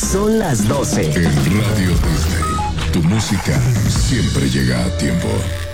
Son las 12. En Radio Disney, tu música siempre llega a tiempo.